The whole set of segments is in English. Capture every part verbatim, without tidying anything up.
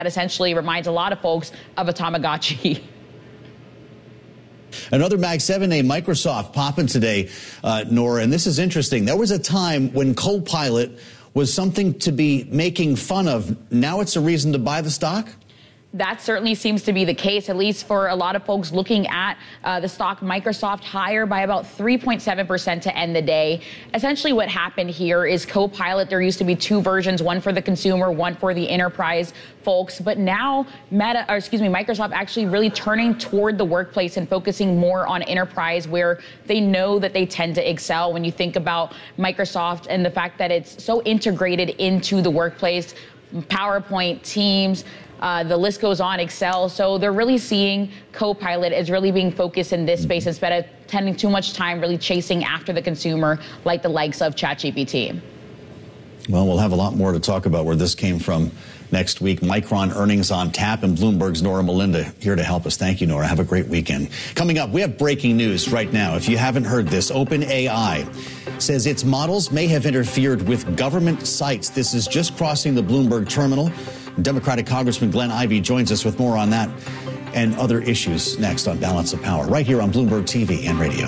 That essentially reminds a lot of folks of a Tamagotchi. Another Mag seven name, Microsoft, popping today, uh, Nora, and this is interesting. There was a time when Copilot was something to be making fun of. Now it's a reason to buy the stock? That certainly seems to be the case, at least for a lot of folks looking at uh, the stock. Microsoft higher by about three point seven percent to end the day. Essentially what happened here is Copilot, there used to be two versions, one for the consumer, one for the enterprise folks. But now Meta, or excuse me, Microsoft actually really turning toward the workplace and focusing more on enterprise, where they know that they tend to excel. When you think about Microsoft and the fact that it's so integrated into the workplace, PowerPoint, Teams, Uh, the list goes on, Excel. So they're really seeing Copilot as really being focused in this space instead of spending too much time really chasing after the consumer like the likes of ChatGPT. Well, we'll have a lot more to talk about where this came from next week. Micron earnings on tap, and Bloomberg's Nora Melinda here to help us. Thank you, Nora. Have a great weekend. Coming up, we have breaking news right now. If you haven't heard this, OpenAI says its models may have interfered with government sites. This is just crossing the Bloomberg terminal. Democratic Congressman Glenn Ivey joins us with more on that and other issues next on Balance of Power, right here on Bloomberg T V and radio.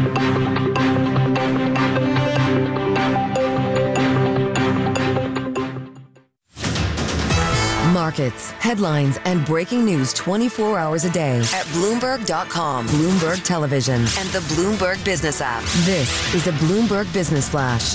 Markets, headlines, and breaking news twenty-four hours a day at Bloomberg dot com, Bloomberg Television, and the Bloomberg Business app. This is a Bloomberg Business Flash.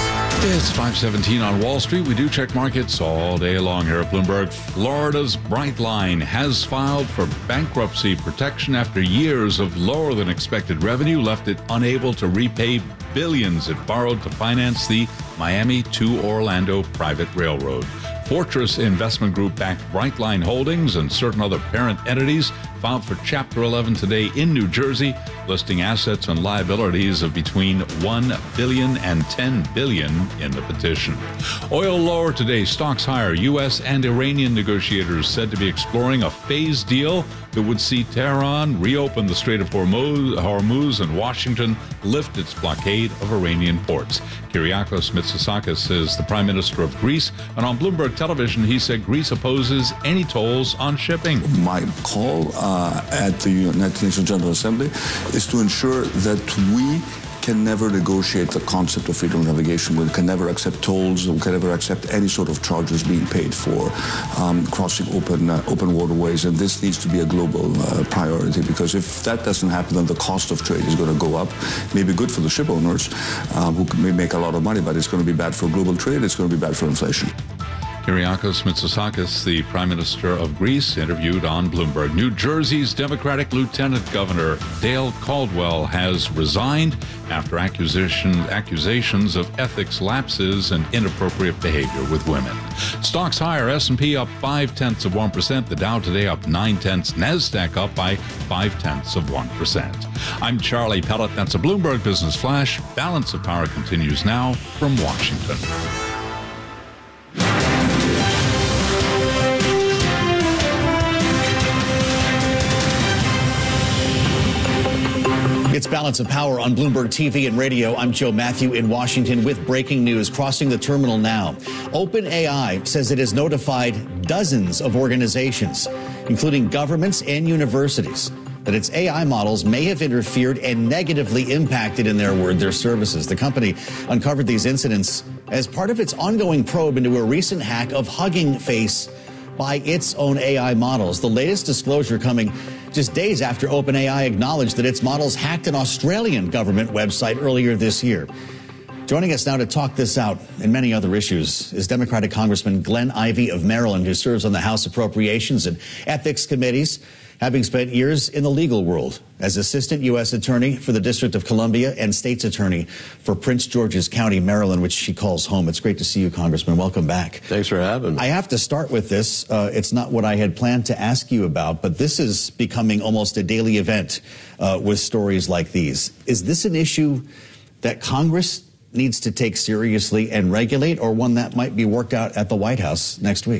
It's five seventeen on Wall Street. We do check markets all day long here at Bloomberg. Florida's Brightline has filed for bankruptcy protection after years of lower than expected revenue left it unable to repay billions it borrowed to finance the Miami to Orlando private railroad. Fortress Investment Group backed Brightline Holdings and certain other parent entities filed for Chapter eleven today in New Jersey, listing assets and liabilities of between one billion dollars and ten billion dollars in the petition. Oil lower today, stocks higher. U S and Iranian negotiators said to be exploring a phased deal that would see Tehran reopen the Strait of Hormuz, Hormuz and Washington lift its blockade of Iranian ports. Kyriakos Mitsotakis is the Prime Minister of Greece, and on Bloomberg Television, he said Greece opposes any tolls on shipping. My call uh, at the United Nations General Assembly is to ensure that we can never negotiate the concept of freedom of navigation. We can never accept tolls. We can never accept any sort of charges being paid for um, crossing open uh, open waterways. And this needs to be a global uh, priority, because if that doesn't happen, then the cost of trade is going to go up. It may be good for the ship owners uh, who may make a lot of money, but it's going to be bad for global trade. It's going to be bad for inflation. Kyriakos Mitsotakis, the Prime Minister of Greece, interviewed on Bloomberg. New Jersey's Democratic Lieutenant Governor Dale Caldwell has resigned after accusation, accusations of ethics lapses and inappropriate behavior with women. Stocks higher, S and P up five-tenths of one percent. The Dow today up nine-tenths. NASDAQ up by five-tenths of one percent. I'm Charlie Pellet. That's a Bloomberg Business Flash. Balance of Power continues now from Washington. It's Balance of Power on Bloomberg T V and radio. I'm Joe Matthew in Washington with breaking news crossing the terminal now. OpenAI says it has notified dozens of organizations, including governments and universities, that its A I models may have interfered and negatively impacted, in their word, their services. The company uncovered these incidents as part of its ongoing probe into a recent hack of Hugging Face by its own A I models. The latest disclosure coming just days after OpenAI acknowledged that its models hacked an Australian government website earlier this year. Joining us now to talk this out and many other issues is Democratic Congressman Glenn Ivey of Maryland, who serves on the House Appropriations and Ethics Committees, having spent years in the legal world as Assistant U S Attorney for the District of Columbia and State's Attorney for Prince George's County, Maryland, which she calls home. It's great to see you, Congressman. Welcome back. Thanks for having me. I have to start with this. Uh, it's not what I had planned to ask you about, but this is becoming almost a daily event uh, with stories like these. Is this an issue that Congress needs to take seriously and regulate, or one that might be worked out at the White House next week?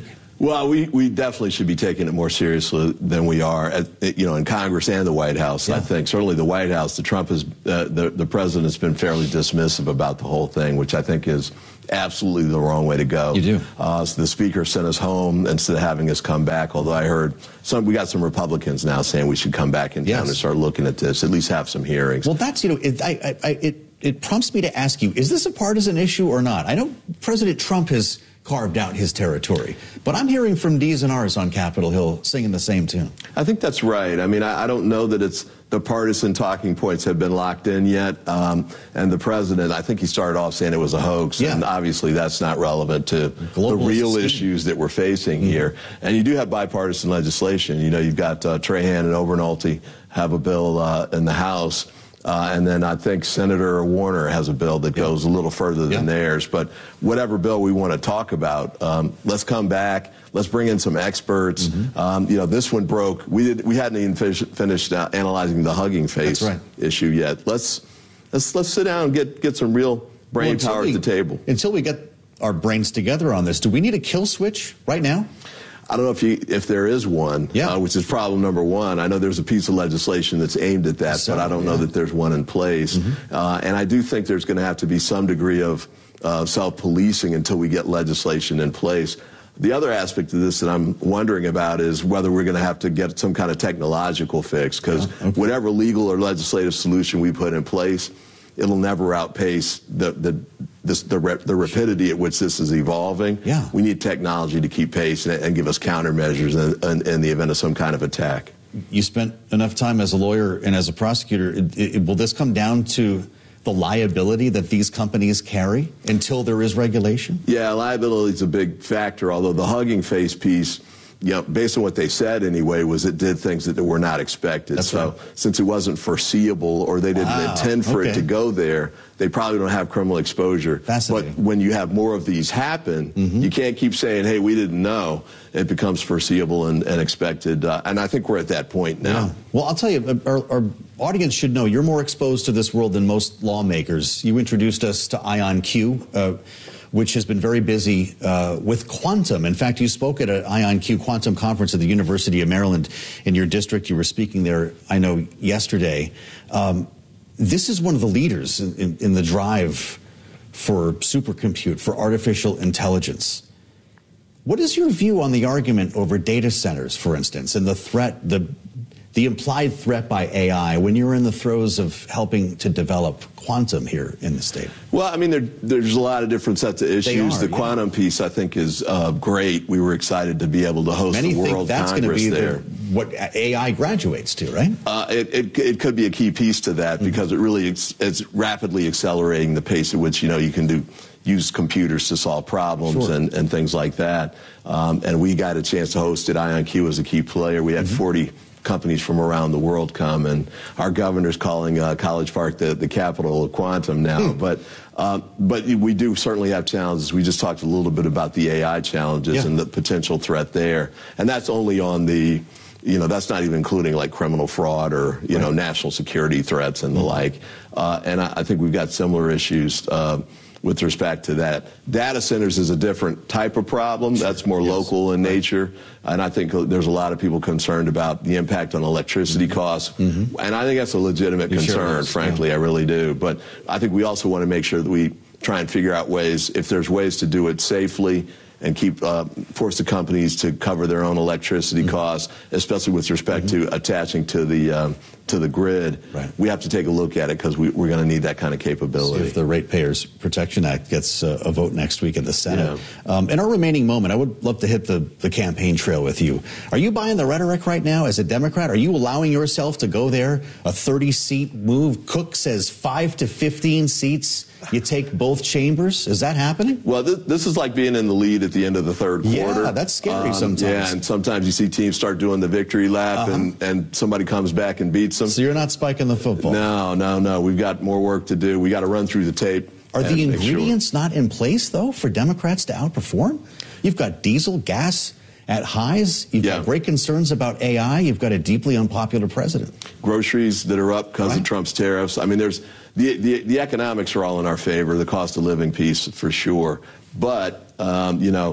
Well, we, we definitely should be taking it more seriously than we are, at, you know, in Congress and the White House. Yeah. I think certainly the White House, the Trump has, uh, the the president's been fairly dismissive about the whole thing, which I think is absolutely the wrong way to go. You do. Uh, so the speaker sent us home instead of having us come back. Although I heard some, we got some Republicans now saying we should come back in town yes. and start looking at this, at least have some hearings. Well, that's you know, it, I, I, it it prompts me to ask you: is this a partisan issue or not? I know President Trump has carved out his territory, but I'm hearing from D's and R's on Capitol Hill singing the same tune. I think that's right. I mean, I, I don't know that it's the partisan talking points have been locked in yet. Um, and the president, I think he started off saying it was a hoax, yeah. and obviously that's not relevant to Global the real scheme. issues that we're facing mm-hmm. here. And you do have bipartisan legislation. You know, you've got uh, Trahan and Overnolte have a bill uh, in the House. Uh, and then I think Senator Warner has a bill that goes a little further than yeah. theirs. But whatever bill we want to talk about, um, let's come back. Let's bring in some experts. Mm-hmm. um, you know, this one broke. We did. We hadn't even finished, finished uh, analyzing the Hugging Face right. issue yet. Let's let's let's sit down and get get some real brain well, power we, at the table. Until we get our brains together on this, do we need a kill switch right now? I don't know if you, if there is one, yeah. uh, which is problem number one. I know there's a piece of legislation that's aimed at that, so, but I don't yeah. know that there's one in place. Mm-hmm. uh, and I do think there's going to have to be some degree of uh, self-policing until we get legislation in place. The other aspect of this that I'm wondering about is whether we're going to have to get some kind of technological fix, because yeah, okay. whatever legal or legislative solution we put in place, it'll never outpace the the this, the, rep, the rapidity at which this is evolving. Yeah. We need technology to keep pace and, and give us countermeasures in, in, in the event of some kind of attack. You spent enough time as a lawyer and as a prosecutor. It, it, will this come down to the liability that these companies carry until there is regulation? Yeah, liability is a big factor, although the Hugging Face piece, you know, based on what they said anyway, was it did things that were not expected. That's so right. since it wasn't foreseeable or they didn't wow. intend for okay. it to go there, they probably don't have criminal exposure. Fascinating. But when you have more of these happen, mm-hmm. you can't keep saying, hey, we didn't know. It becomes foreseeable and, and expected. Uh, and I think we're at that point now. Yeah. Well, I'll tell you, our, our audience should know you're more exposed to this world than most lawmakers. You introduced us to IonQ, uh, which has been very busy uh, with quantum. In fact, you spoke at an IonQ quantum conference at the University of Maryland in your district. You were speaking there, I know, yesterday. Um, this is one of the leaders in, in, in the drive for supercompute, for artificial intelligence. What is your view on the argument over data centers, for instance, and the threat, the the implied threat by A I when you're in the throes of helping to develop quantum here in the state? Well, I mean, there, there's a lot of different sets of issues. Are, the quantum yeah. piece, I think, is uh, great. We were excited to be able to host Many the World think that's Congress be there. The, what A I graduates to, right? Uh, it, it, it could be a key piece to that mm-hmm. because it really ex it's rapidly accelerating the pace at which, you know, you can do use computers to solve problems sure. and, and things like that. Um, and we got a chance to host it. IonQ as a key player. We had mm-hmm. forty companies from around the world come, and our governor's calling uh, College Park the, the capital of quantum now. Hmm. But um, but we do certainly have challenges. We just talked a little bit about the A I challenges yeah. and the potential threat there. And that's only on the, you know, that's not even including like criminal fraud or, you right. know, national security threats and the mm-hmm. like. Uh, and I, I think we've got similar issues uh, with respect to that. Data centers is a different type of problem. That's more yes. local in right. nature. And I think there's a lot of people concerned about the impact on electricity mm-hmm. costs. Mm-hmm. And I think that's a legitimate you concern, sure frankly. Yeah. I really do. But I think we also want to make sure that we try and figure out ways, if there's ways to do it safely and keep uh, force the companies to cover their own electricity mm-hmm. costs, especially with respect mm-hmm. to attaching to the um, to the grid. Right. We have to take a look at it because we, we're going to need that kind of capability. See if the Ratepayers Protection Act gets uh, a vote next week in the Senate. Yeah. Um, in our remaining moment, I would love to hit the, the campaign trail with you. Are you buying the rhetoric right now as a Democrat? Are you allowing yourself to go there? A thirty-seat move? Cook says five to fifteen seats. You take both chambers? Is that happening? Well, this, this is like being in the lead at the end of the third quarter. Yeah, that's scary um, sometimes. Yeah, and sometimes you see teams start doing the victory lap uh-huh. and, and somebody comes back and beats them. So you're not spiking the football? No, no, no. We've got more work to do. We got to run through the tape. Are the ingredients sure. not in place, though, for Democrats to outperform? You've got diesel, gas at highs. You've yeah. got great concerns about A I. You've got a deeply unpopular president. Groceries that are up because right. of Trump's tariffs. I mean, there's the, the the economics are all in our favor. The cost of living piece for sure. But um, you know,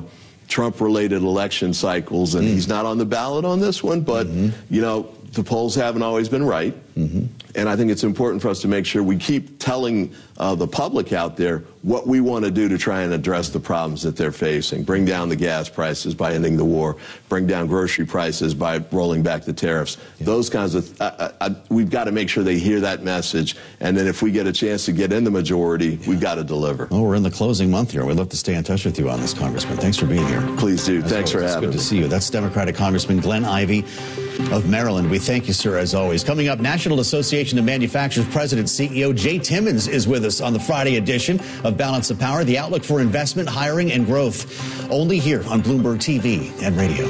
Trump-related election cycles, and mm. he's not on the ballot on this one, but, mm-hmm. you know, the polls haven't always been right. Mm-hmm. And I think it's important for us to make sure we keep telling uh, the public out there what we want to do to try and address the problems that they're facing. Bring down the gas prices by ending the war. Bring down grocery prices by rolling back the tariffs. Yeah. Those kinds of, uh, uh, we've got to make sure they hear that message. And then if we get a chance to get in the majority, yeah. we've got to deliver. Well, we're in the closing month here. We'd love to stay in touch with you on this, Congressman. Thanks for being here. Please do. As Thanks always, for having me. It's good to see you. That's Democratic Congressman Glenn Ivey of Maryland. We thank you, sir, as always. Coming up, National Association of Manufacturers President C E O Jay Timmons is with us on the Friday edition of Balance of Power, the outlook for investment, hiring, and growth. Only here on Bloomberg T V and radio.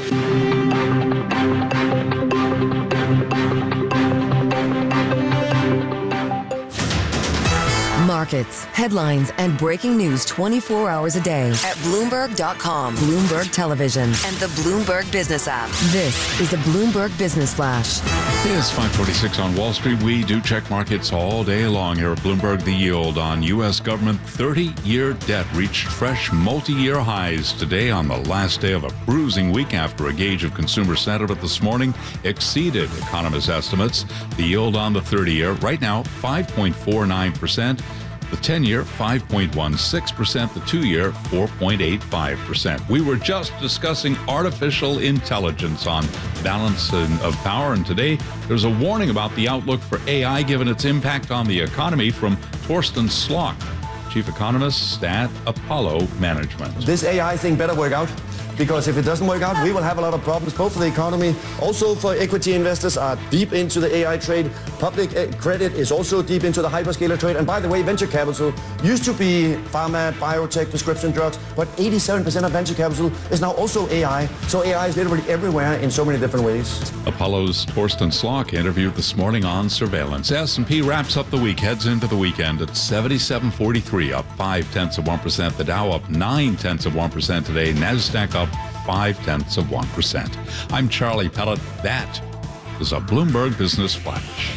Markets, headlines, and breaking news twenty-four hours a day at Bloomberg dot com, Bloomberg Television, and the Bloomberg Business app. This is a Bloomberg Business Flash. It's five twenty-six on Wall Street. We do check markets all day long here at Bloomberg. The yield on U S government thirty-year debt reached fresh multi-year highs today on the last day of a bruising week after a gauge of consumer sentiment this morning exceeded economists' estimates. The yield on the thirty-year right now five point four nine percent. The ten-year, five point one six percent. The two-year, four point eight five percent. We were just discussing artificial intelligence on Balance of Power, and today there's a warning about the outlook for A I given its impact on the economy from Torsten Slok, chief economist at Apollo Management. This A I thing better work out, because if it doesn't work out, we will have a lot of problems, both for the economy, also for equity investors are deep into the A I trade. Public credit is also deep into the hyperscaler trade. And by the way, venture capital used to be pharma, biotech, prescription drugs, but eighty-seven percent of venture capital is now also A I. So A I is literally everywhere in so many different ways. Apollo's Torsten Slok interviewed this morning on surveillance. S and P wraps up the week, heads into the weekend at seventy-seven forty-three, up five tenths of one percent. The Dow up nine tenths of one percent today. NASDAQ up five tenths of one percent. I'm Charlie Pellet. That is a Bloomberg Business Flash.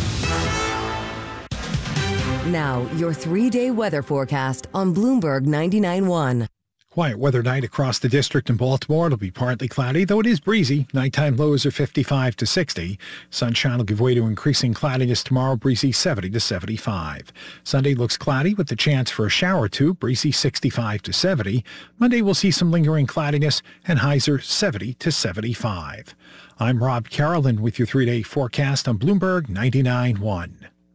Now, your three-day weather forecast on Bloomberg ninety-nine point one. Quiet weather night across the district in Baltimore. It'll be partly cloudy, though it is breezy. Nighttime lows are fifty-five to sixty. Sunshine will give way to increasing cloudiness tomorrow, breezy seventy to seventy-five. Sunday looks cloudy with the chance for a shower or two, breezy sixty-five to seventy. Monday we'll see some lingering cloudiness and highs are seventy to seventy-five. I'm Rob Carolyn with your three-day forecast on Bloomberg ninety-nine point one.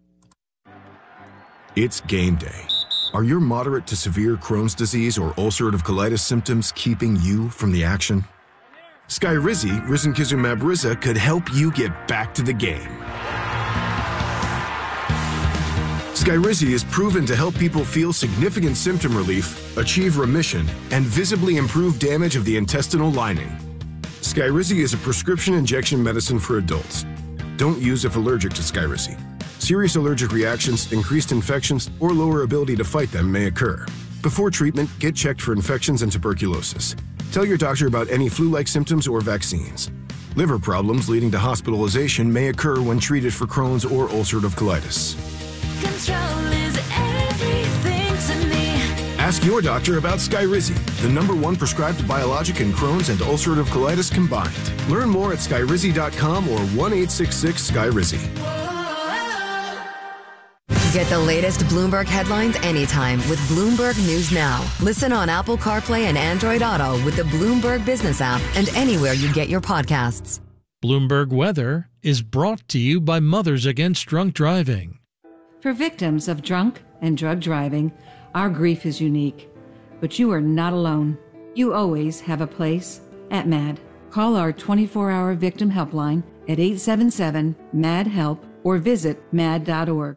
It's game day. Are your moderate to severe Crohn's disease or ulcerative colitis symptoms keeping you from the action? Skyrizi, risankizumab Riza, could help you get back to the game. Skyrizi is proven to help people feel significant symptom relief, achieve remission, and visibly improve damage of the intestinal lining. Skyrizi is a prescription injection medicine for adults. Don't use if allergic to Skyrizi. Serious allergic reactions, increased infections, or lower ability to fight them may occur. Before treatment, get checked for infections and tuberculosis. Tell your doctor about any flu-like symptoms or vaccines. Liver problems leading to hospitalization may occur when treated for Crohn's or ulcerative colitis. Control is everything to me. Ask your doctor about Skyrizi, the number one prescribed biologic in Crohn's and ulcerative colitis combined. Learn more at skyrizi dot com or one eight six six Skyrizi. Get the latest Bloomberg headlines anytime with Bloomberg News Now. Listen on Apple CarPlay and Android Auto with the Bloomberg Business app and anywhere you get your podcasts. Bloomberg Weather is brought to you by Mothers Against Drunk Driving. For victims of drunk and drug driving, our grief is unique. But you are not alone. You always have a place at MAD. Call our twenty-four hour victim helpline at eight seven seven, M A D, HELP or visit mad dot org.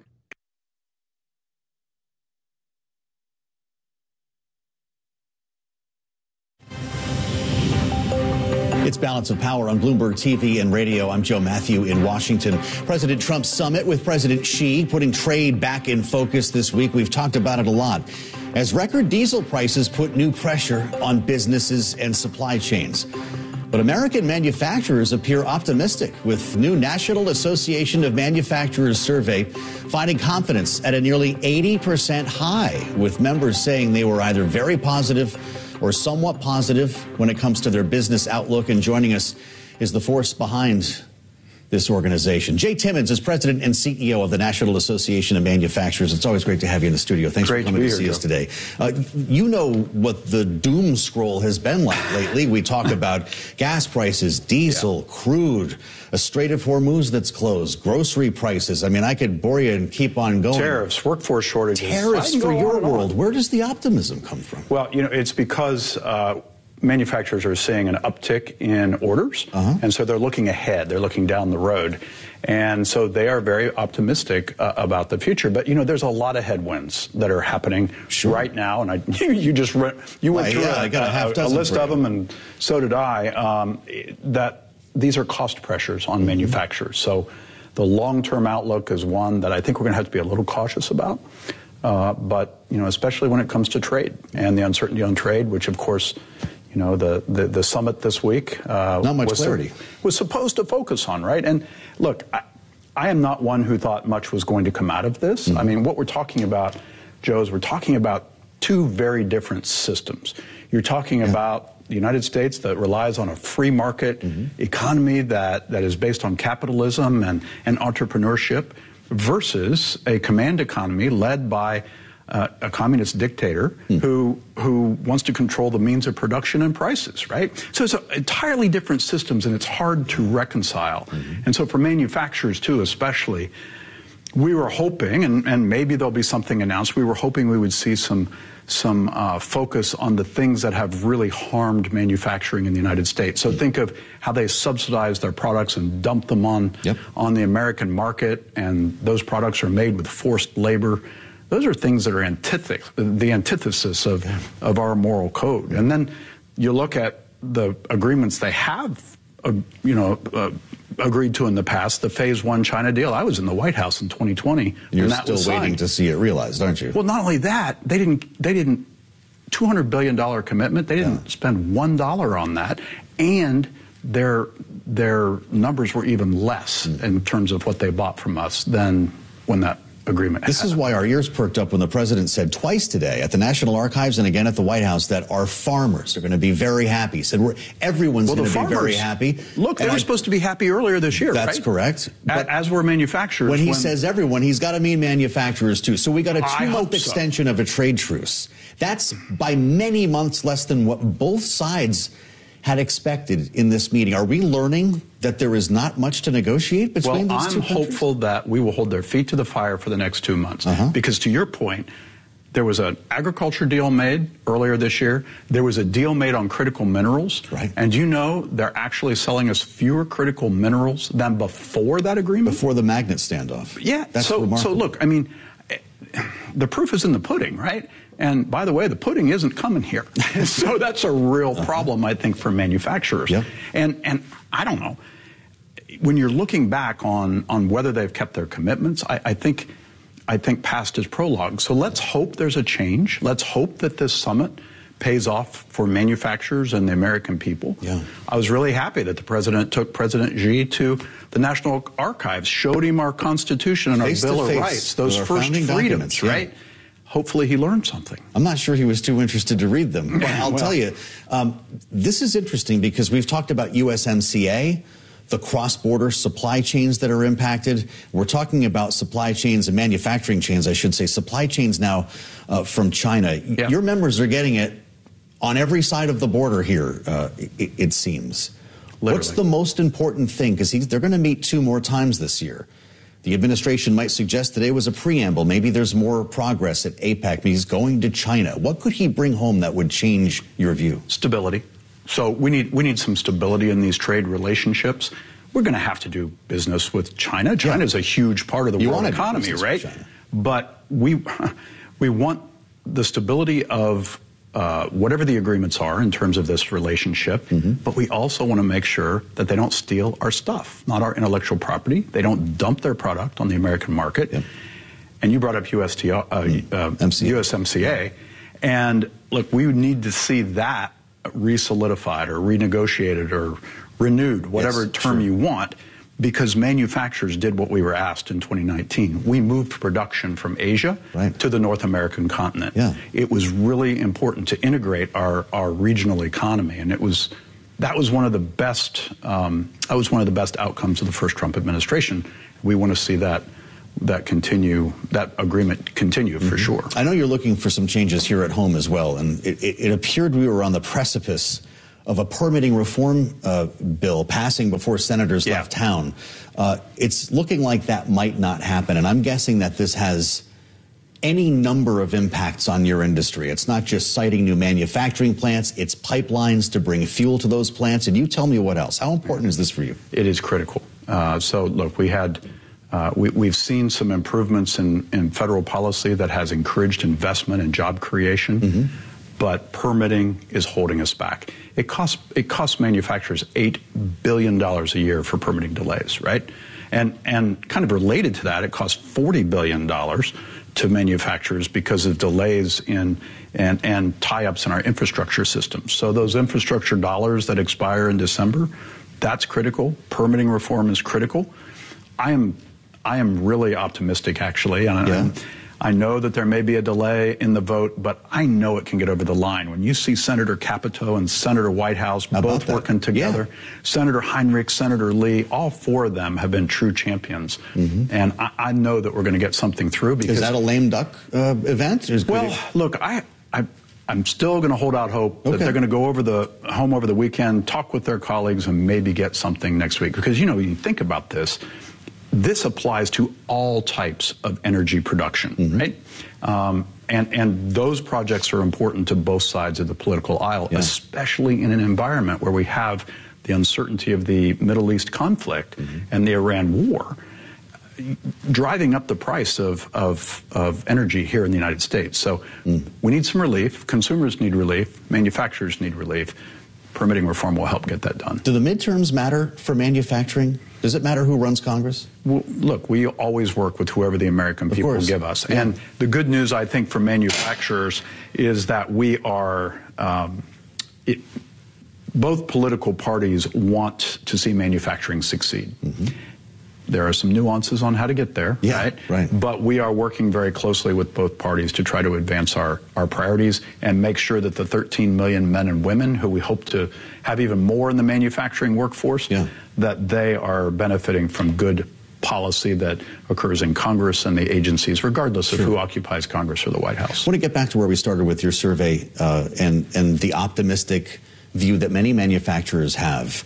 It's Balance of Power on Bloomberg T V and radio. I'm Joe Matthew in Washington. President Trump's summit with President Xi putting trade back in focus this week. We've talked about it a lot as record diesel prices put new pressure on businesses and supply chains. But American manufacturers appear optimistic with new National Association of Manufacturers survey finding confidence at a nearly eighty percent high, with members saying they were either very positive or somewhat positive when it comes to their business outlook. And joining us is the force behind this organization. Jay Timmons is president and C E O of the National Association of Manufacturers. It's always great to have you in the studio. Thanks great for coming to, to see here, us today. Uh, you know what the doom scroll has been like lately. We talk about gas prices, diesel, yeah. crude, a Strait of Hormuz that's closed, grocery prices. I mean, I could bore you and keep on going. Tariffs, workforce shortages. Tariffs for your world. Where does the optimism come from? Well, you know, it's because uh, manufacturers are seeing an uptick in orders, uh-huh. and so they're looking ahead. They're looking down the road, and so they are very optimistic uh, about the future. But you know, there's a lot of headwinds that are happening sure. right now, and I, you, you just re- you went through yeah, a, I got a, half a, a list of them, and so did I. Um, that these are cost pressures on mm-hmm. manufacturers. So the long-term outlook is one that I think we're going to have to be a little cautious about. Uh, but you know, especially when it comes to trade and the uncertainty on trade, which of course. You know, the, the, the summit this week uh, not much was, clarity. was supposed to focus on, right? And look, I, I am not one who thought much was going to come out of this. Mm-hmm. I mean, what we're talking about, Joe, is we're talking about two very different systems. You're talking yeah. about the United States that relies on a free market mm-hmm. economy that, that is based on capitalism and, and entrepreneurship versus a command economy led by Uh, a communist dictator hmm. who who wants to control the means of production and prices, right? So it's a, entirely different systems, and it's hard to reconcile. Mm-hmm. And so for manufacturers, too, especially, we were hoping, and, and maybe there'll be something announced, we were hoping we would see some some uh, focus on the things that have really harmed manufacturing in the United States. So mm-hmm. think of how they subsidize their products and dump them on, yep. on the American market, and those products are made with forced labor. Those are things that are antithesis, the antithesis of, yeah. of our moral code. And then you look at the agreements they have, uh, you know, uh, agreed to in the past, the Phase One China deal. I was in the White House in twenty twenty. You're that still was waiting to see it realized, aren't you? Well, not only that, they didn't. They didn't. two hundred billion dollars commitment. They didn't yeah. spend one dollar on that, and their their numbers were even less mm. in terms of what they bought from us than when that agreement. This is why our ears perked up when the president said twice today at the National Archives and again at the White House that our farmers are going to be very happy. He said we're, everyone's well, going to be farmers, very happy. Look, they were I, supposed to be happy earlier this year, That's right? correct. But as were manufacturers. When he when, says everyone, he's got to mean manufacturers too. So we got a two-month extension so. of a trade truce. That's by many months less than what both sides had expected in this meeting. Are we learning that there is not much to negotiate between well, these I'm two countries? hopeful that we will hold their feet to the fire for the next two months. Uh-huh. Because to your point, there was an agriculture deal made earlier this year. There was a deal made on critical minerals. Right. And you know they're actually selling us fewer critical minerals than before that agreement? Before the magnet standoff. Yeah. That's so, remarkable. so look, I mean, the proof is in the pudding, right? And by the way, the pudding isn't coming here. So that's a real problem, I think, for manufacturers. Yep. And and I don't know. When you're looking back on on whether they've kept their commitments, I, I think I think past is prologue. So let's hope there's a change. Let's hope that this summit pays off for manufacturers and the American people. Yeah. I was really happy that the president took President Xi to the National Archives, showed him our Constitution and face our Bill of face Rights, those first freedoms, yeah. right? Hopefully he learned something. I'm not sure he was too interested to read them. But I'll well, tell you, um, this is interesting because we've talked about U S M C A, the cross-border supply chains that are impacted. We're talking about supply chains and manufacturing chains, I should say, supply chains now uh, from China. Yeah. Your members are getting it on every side of the border here, uh, it, it seems. Literally. What's the most important thing? Because they're going to meet two more times this year. The administration might suggest today was a preamble. Maybe there's more progress at APEC. He's going to China. What could he bring home that would change your view? Stability. So we need we need some stability in these trade relationships. We're going to have to do business with China. China is yeah. a huge part of the you world economy, right? But we we want the stability of uh, whatever the agreements are in terms of this relationship, mm-hmm. but we also want to make sure that they don't steal our stuff, not our intellectual property. They don't dump their product on the American market. Yep. And you brought up U S T O, uh, uh, M C A. U S M C A. And look, we need to see that re-solidified or renegotiated or renewed, whatever yes, term sure. you want. because manufacturers did what we were asked in twenty nineteen. We moved production from Asia right. to the North American continent. Yeah. It was really important to integrate our, our regional economy, and it was that was one of the best um, that was one of the best outcomes of the first Trump administration. We want to see that that continue that agreement continue for mm-hmm. sure. I know you're looking for some changes here at home as well, and it, it, it appeared we were on the precipice of a permitting reform uh, bill passing before senators yeah. left town. Uh, it's looking like that might not happen, and I'm guessing that this has any number of impacts on your industry. It's not just siting new manufacturing plants, it's pipelines to bring fuel to those plants, and you tell me what else. How important is this for you? It is critical. Uh, so, look, we had, uh, we, we've seen some improvements in, in federal policy that has encouraged investment and job creation. Mm-hmm. But permitting is holding us back. It costs it costs manufacturers eight billion dollars a year for permitting delays, right? And and kind of related to that, it costs forty billion dollars to manufacturers because of delays in and and tie-ups in our infrastructure systems. So those infrastructure dollars that expire in December, that's critical. Permitting reform is critical. I am I am really optimistic, actually, and yeah. I'm, I know that there may be a delay in the vote, but I know it can get over the line. When you see Senator Capito and Senator Whitehouse both working together, yeah. Senator Heinrich, Senator Lee, all four of them have been true champions. Mm-hmm. And I, I know that we're going to get something through. Because, is that a lame duck uh, event? Or well, it... look, I, I, I'm still going to hold out hope okay. that they're going to go over the home over the weekend, talk with their colleagues, and maybe get something next week. Because, you know, when you think about this, this applies to all types of energy production, mm-hmm. right? Um, and, and those projects are important to both sides of the political aisle, yeah. especially in an environment where we have the uncertainty of the Middle East conflict mm-hmm. and the Iran war, driving up the price of, of, of energy here in the United States. So mm. we need some relief. Consumers need relief. Manufacturers need relief. Permitting reform will help get that done. Do the midterms matter for manufacturing? Does it matter who runs Congress? Well, look, we always work with whoever the American people give us. Yeah. And the good news, I think, for manufacturers is that we are, um, it, both political parties want to see manufacturing succeed. Mm-hmm. There are some nuances on how to get there, yeah, right? right? But we are working very closely with both parties to try to advance our, our priorities and make sure that the thirteen million men and women who we hope to have even more in the manufacturing workforce, yeah. that they are benefiting from good policy that occurs in Congress and the agencies, regardless sure. of who occupies Congress or the White House. I want to get back to where we started with your survey uh, and, and the optimistic view that many manufacturers have.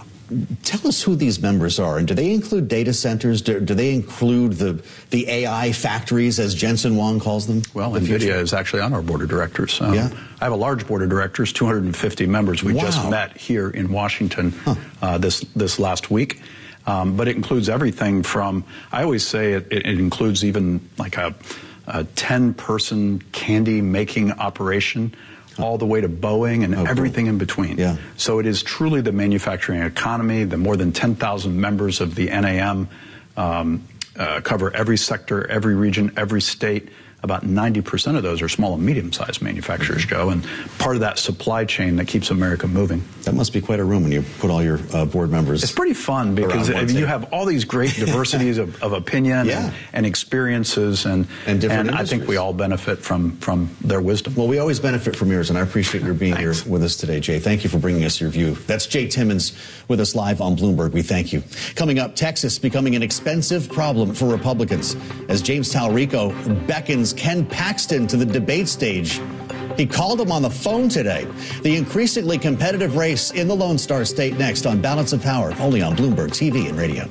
Tell us who these members are, and do they include data centers? Do, do they include the the A I factories, as Jensen Huang calls them? Well, the NVIDIA future? is actually on our board of directors. Um, yeah. I have a large board of directors, two hundred fifty members. We wow. just met here in Washington huh. uh, this this last week. Um, but it includes everything from, I always say it, it includes even like a, a ten-person candy-making operation, all the way to Boeing and oh, everything cool. in between. Yeah. So it is truly the manufacturing economy. The more than ten thousand members of the N A M um, uh, cover every sector, every region, every state. About ninety percent of those are small and medium-sized manufacturers, mm-hmm. Joe, and part of that supply chain that keeps America moving. That must be quite a room when you put all your uh, board members. It's pretty fun because you have all these great diversities of, of opinion yeah. and, and experiences, and and, different and I think we all benefit from, from their wisdom. Well, we always benefit from yours, and I appreciate your being Thanks. here with us today, Jay. Thank you for bringing us your view. That's Jay Timmons with us live on Bloomberg. We thank you. Coming up, Texas becoming an expensive problem for Republicans as James Talrico beckons Ken Paxton to the debate stage. He called him on the phone today. The increasingly competitive race in the Lone Star State next on Balance of Power, only on Bloomberg T V and radio.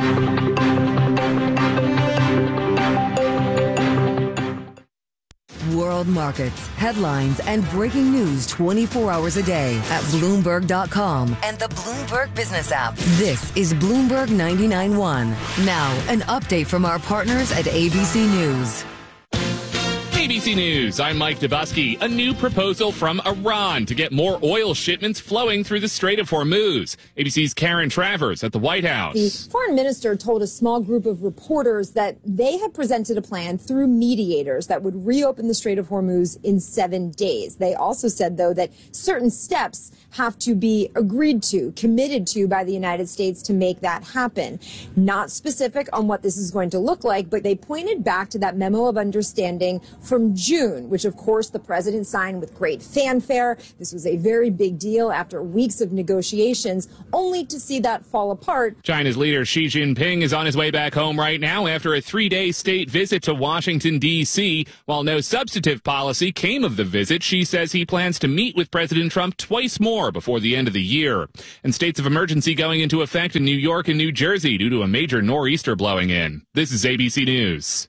World markets, headlines, and breaking news twenty-four hours a day at Bloomberg dot com and the Bloomberg Business app. This is Bloomberg ninety-nine point one. Now, an update from our partners at A B C News. A B B C News, I'm Mike Dubusky. A new proposal from Iran to get more oil shipments flowing through the Strait of Hormuz. A B C's Karen Travers at the White House. The foreign minister told a small group of reporters that they had presented a plan through mediators that would reopen the Strait of Hormuz in seven days. They also said, though, that certain steps have to be agreed to, committed to by the United States to make that happen. Not specific on what this is going to look like, but they pointed back to that memo of understanding from June, which of course the president signed with great fanfare. This was a very big deal after weeks of negotiations, only to see that fall apart. China's leader Xi Jinping is on his way back home right now after a three-day state visit to Washington, D C While no substantive policy came of the visit, Xi says he plans to meet with President Trump twice more before the end of the year. And states of emergency going into effect in New York and New Jersey due to a major nor'easter blowing in. This is A B C News.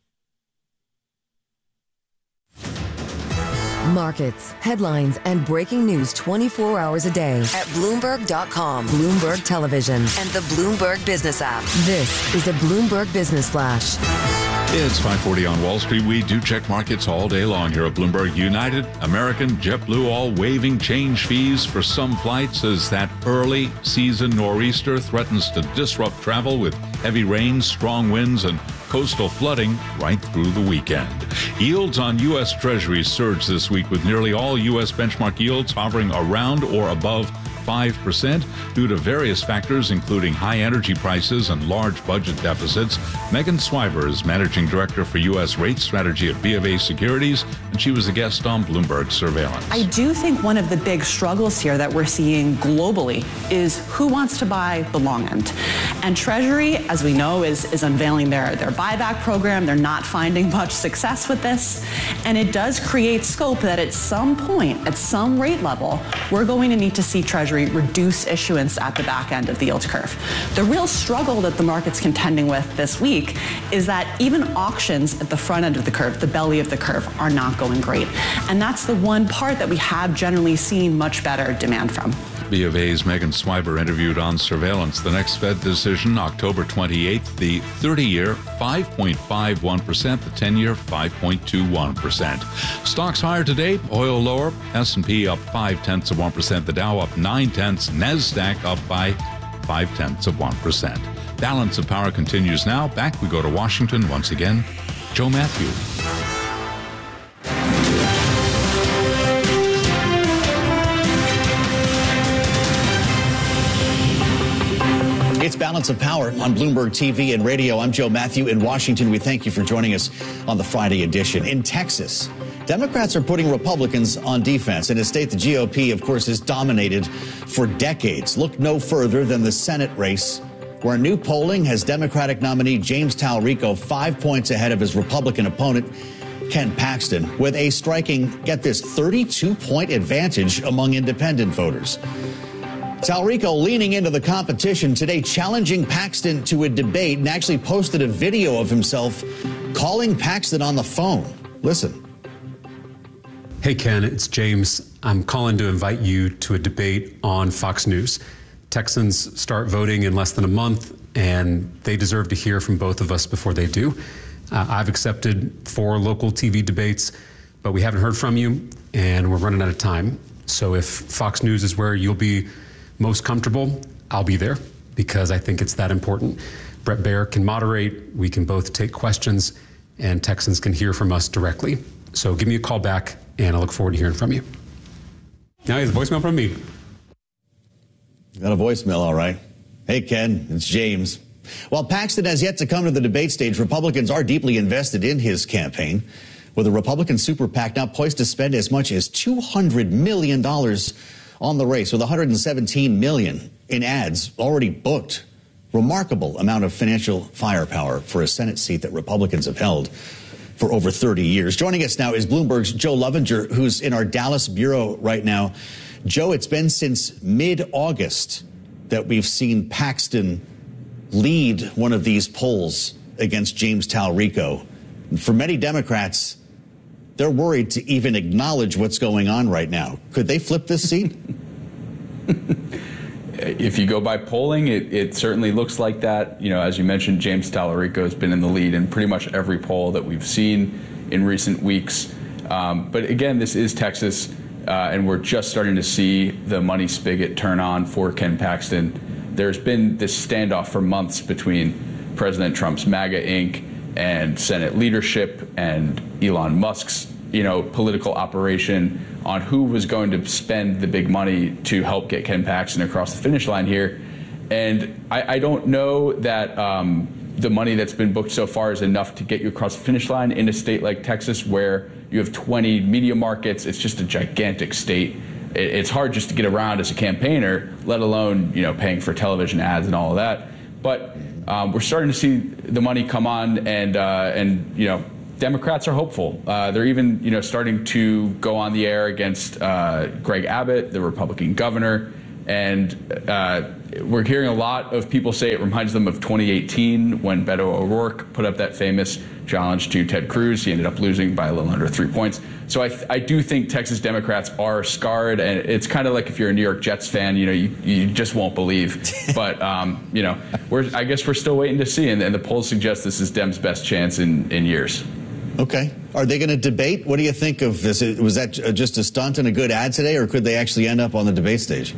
Markets, headlines, and breaking news twenty-four hours a day at Bloomberg dot com, Bloomberg Television, and the Bloomberg Business app. This is a Bloomberg Business Flash. It's five forty on Wall Street. We do check markets all day long here at Bloomberg. United, American, JetBlue all waiving change fees for some flights as that early season nor'easter threatens to disrupt travel with heavy rains, strong winds, and coastal flooding right through the weekend. Yields on U S. Treasuries surged this week with nearly all U S benchmark yields hovering around or above five percent due to various factors, including high energy prices and large budget deficits. Megan Swiber is managing director for U S rate strategy at B of A Securities, and she was a guest on Bloomberg Surveillance. I do think one of the big struggles here that we're seeing globally is who wants to buy the long end. And Treasury, as we know, is, is unveiling their, their buyback program. They're not finding much success with this. And it does create scope that at some point, at some rate level, we're going to need to see Treasury reduce issuance at the back end of the yield curve. The real struggle that the market's contending with this week is that even auctions at the front end of the curve, the belly of the curve, are not going great. And that's the one part that we have generally seen much better demand from. B of A's Megan Swiber interviewed on Surveillance. The next Fed decision, October twenty-eighth, the thirty-year, five point five one percent, the ten-year, five point two one percent. Stocks higher today, oil lower, S and P up five-tenths of one percent, the Dow up nine-tenths, NASDAQ up by five-tenths of one percent. Balance of Power continues now. Back we go to Washington once again. Joe Matthew. It's Balance of Power on Bloomberg T V and radio. I'm Joe Matthew in Washington. We thank you for joining us on the Friday edition. In Texas, Democrats are putting Republicans on defense in a state the G O P, of course, has dominated for decades. Look no further than the Senate race, where new polling has Democratic nominee James Talarico five points ahead of his Republican opponent, Ken Paxton, with a striking, get this, thirty-two point advantage among independent voters. Talarico leaning into the competition today, challenging Paxton to a debate, and actually posted a video of himself calling Paxton on the phone. Listen. Hey, Ken, it's James. I'm calling to invite you to a debate on Fox News. Texans start voting in less than a month, and they deserve to hear from both of us before they do. Uh, I've accepted four local T V debates, but we haven't heard from you, and we're running out of time. So if Fox News is where you'll be most comfortable, I'll be there, because I think it's that important. Brett Baier can moderate, we can both take questions, and Texans can hear from us directly. So give me a call back, and I look forward to hearing from you. Now here's a voicemail from me. Got a voicemail, all right. Hey, Ken, it's James. While Paxton has yet to come to the debate stage, Republicans are deeply invested in his campaign, with a Republican super PAC now poised to spend as much as two hundred million dollars on the race, with one hundred seventeen million dollars in ads already booked. Remarkable amount of financial firepower for a Senate seat that Republicans have held for over thirty years. Joining us now is Bloomberg's Joe Lovinger, who's in our Dallas bureau right now. Joe, it's been since mid-August that we've seen Paxton lead one of these polls against James Talarico. For many Democrats, they're worried to even acknowledge what's going on right now. Could they flip this seat? If you go by polling, it, it certainly looks like that. You know, as you mentioned, James Talarico has been in the lead in pretty much every poll that we've seen in recent weeks. Um, but again, this is Texas, uh, and we're just starting to see the money spigot turn on for Ken Paxton. There's been this standoff for months between President Trump's MAGA Incorporated and Senate leadership and Elon Musk's, you know, political operation on who was going to spend the big money to help get Ken Paxton across the finish line here. And I, I don't know that um, the money that's been booked so far is enough to get you across the finish line in a state like Texas, where you have twenty media markets. It's just a gigantic state. It, it's hard just to get around as a campaigner, let alone, you know, paying for television ads and all of that. But um, we're starting to see the money come on, and uh, and you know, Democrats are hopeful. Uh, they're even, you know, starting to go on the air against uh, Greg Abbott, the Republican governor, and uh, we're hearing a lot of people say it reminds them of twenty eighteen when Beto O'Rourke put up that famous challenge to Ted Cruz. He ended up losing by a little under three points. So I, th- I do think Texas Democrats are scarred, and it's kind of like if you're a New York Jets fan, you know, you, you just won't believe. But, um, you know, we're, I guess we're still waiting to see, and, and the polls suggest this is Dem's best chance in, in years. Okay. Are they going to debate? What do you think of this? Was that just a stunt and a good ad today, or could they actually end up on the debate stage?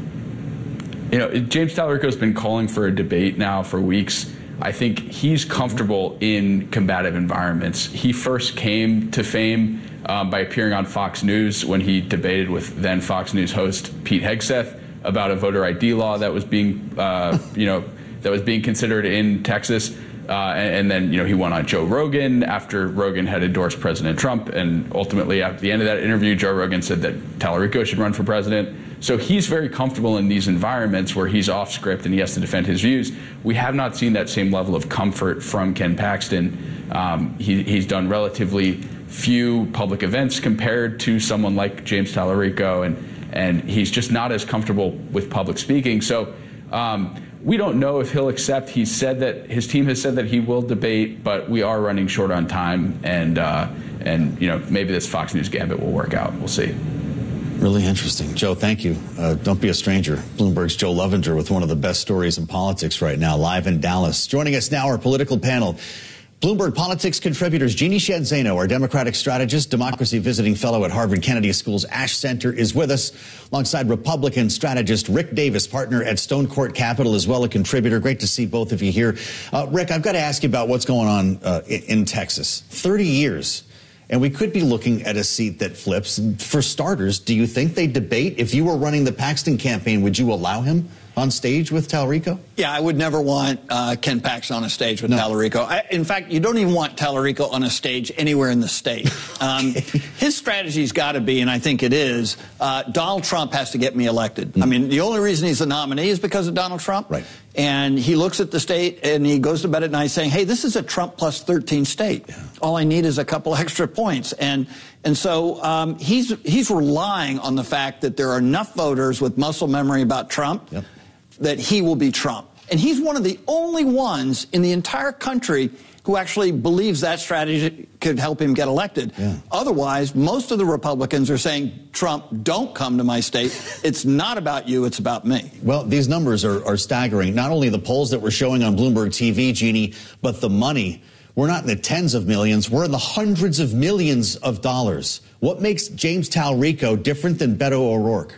You know, James Talarico's been calling for a debate now for weeks. I think he's comfortable in combative environments. He first came to fame um, by appearing on Fox News when he debated with then Fox News host Pete Hegseth about a voter I D law that was being, uh, you know, that was being considered in Texas. Uh, and, and then, you know, he went on Joe Rogan after Rogan had endorsed President Trump. And ultimately, at the end of that interview, Joe Rogan said that Talarico should run for president. So he's very comfortable in these environments where he's off script and he has to defend his views. We have not seen that same level of comfort from Ken Paxton. Um, he, he's done relatively few public events compared to someone like James Talarico, and, and he's just not as comfortable with public speaking. So um, we don't know if he'll accept. He said that his team has said that he will debate, but we are running short on time, and uh, and you know, maybe this Fox News gambit will work out. We'll see. Really interesting. Joe, thank you. Uh, don't be a stranger. Bloomberg's Joe Lovinger with one of the best stories in politics right now, live in Dallas. Joining us now, our political panel. Bloomberg Politics contributors Jeannie Sheehan Zaino, our Democratic strategist, democracy visiting fellow at Harvard Kennedy School's Ash Center, is with us, alongside Republican strategist Rick Davis, partner at Stone Court Capital, as well a contributor. Great to see both of you here. Uh, Rick, I've got to ask you about what's going on uh, in, in Texas. thirty years. And we could be looking at a seat that flips. For starters, do you think they debate? If you were running the Paxton campaign, would you allow him on stage with Talarico? Yeah, I would never want uh, Ken Paxton on a stage with no. Talarico. I, in fact, you don't even want Talarico on a stage anywhere in the state. Um, okay. His strategy's got to be, and I think it is, uh, Donald Trump has to get me elected. Mm. I mean, the only reason he's the nominee is because of Donald Trump. Right. And he looks at the state and he goes to bed at night saying, hey, this is a Trump plus thirteen state. Yeah. All I need is a couple extra points. And and so um, he's he's relying on the fact that there are enough voters with muscle memory about Trump yep. that he will be Trump. And he's one of the only ones in the entire country who actually believes that strategy could help him get elected. Yeah. Otherwise, most of the Republicans are saying, Trump, don't come to my state. It's not about you, it's about me. Well, these numbers are, are staggering. Not only the polls that we're showing on Bloomberg T V, Jeannie, but the money. We're not in the tens of millions, we're in the hundreds of millions of dollars. What makes James Talarico different than Beto O'Rourke?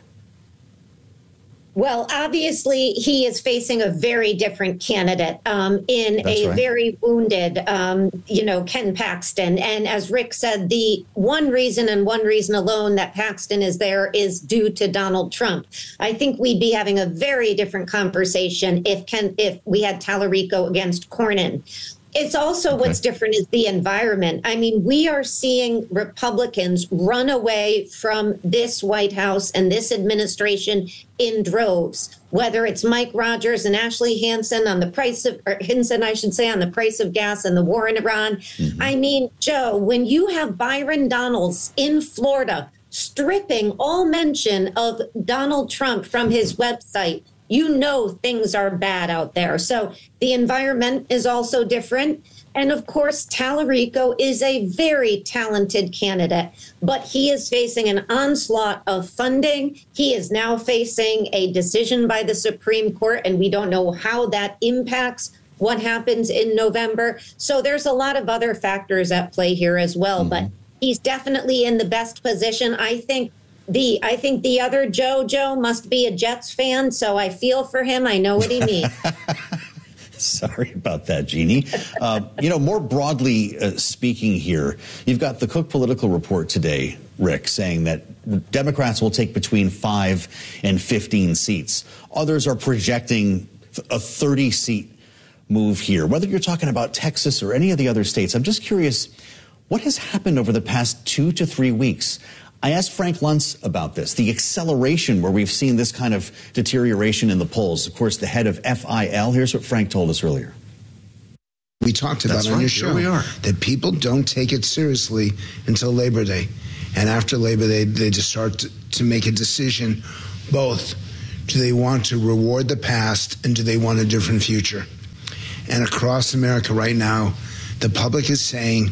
Well, obviously, he is facing a very different candidate um, in That's a right. very wounded, um, you know, Ken Paxton. And as Rick said, the one reason and one reason alone that Paxton is there is due to Donald Trump. I think we'd be having a very different conversation if Ken, if we had Talarico against Cornyn. It's also okay. what's different is the environment. I mean, we are seeing Republicans run away from this White House and this administration in droves, whether it's Mike Rogers and Ashley Hansen on the price of, or Hinson, I should say, on the price of gas and the war in Iran. Mm-hmm. I mean, Joe, when you have Byron Donalds in Florida stripping all mention of Donald Trump from his website, you know things are bad out there. So the environment is also different. And of course, Talarico is a very talented candidate, but he is facing an onslaught of funding. He is now facing a decision by the Supreme Court, and we don't know how that impacts what happens in November. So there's a lot of other factors at play here as well. Mm-hmm. But he's definitely in the best position. I think the I think the other Joe Joe must be a Jets fan, so I feel for him. I know what he means. Sorry about that, Jeannie. Uh, you know, more broadly uh, speaking here, you've got the Cook Political Report today, Rick, saying that Democrats will take between five and fifteen seats. Others are projecting a thirty-seat move here. Whether you're talking about Texas or any of the other states, I'm just curious, what has happened over the past two to three weeks? I asked Frank Luntz about this, the acceleration where we've seen this kind of deterioration in the polls. Of course, the head of F I L. Here's what Frank told us earlier. We talked about That's on right. your Here show we are. that people don't take it seriously until Labor Day. And after Labor Day, they just start to, to make a decision, both do they want to reward the past and do they want a different future? And across America right now, the public is saying,